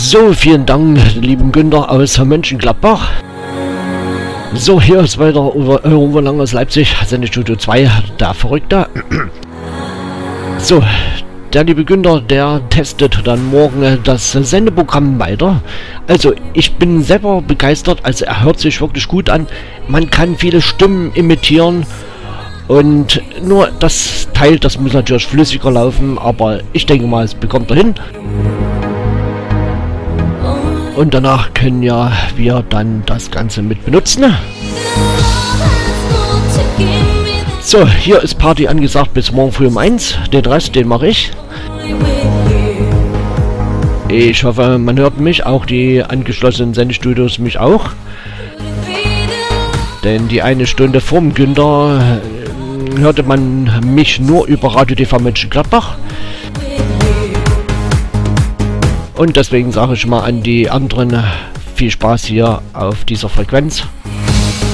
So, vielen Dank, lieben Günther aus Mönchengladbach. So, hier ist weiter irgendwo lang aus Leipzig, Sendestudio 2, der Verrückte. So, der liebe Günther, der testet dann morgen das Sendeprogramm weiter. Also, ich bin selber begeistert, also er hört sich wirklich gut an. Man kann viele Stimmen imitieren. Und nur das Teil, das muss natürlich flüssiger laufen, aber ich denke mal, es bekommt er hin. Und danach können ja wir dann das Ganze mit benutzen. So, hier ist Party angesagt bis morgen früh um 1. Den Rest, den mache ich. Ich hoffe, man hört mich, auch die angeschlossenen Sendestudios mich auch. Denn die eine Stunde vorm Günther hörte man mich nur über Radio TV Mönchengladbach. Und deswegen sage ich mal an die anderen, viel Spaß hier auf dieser Frequenz.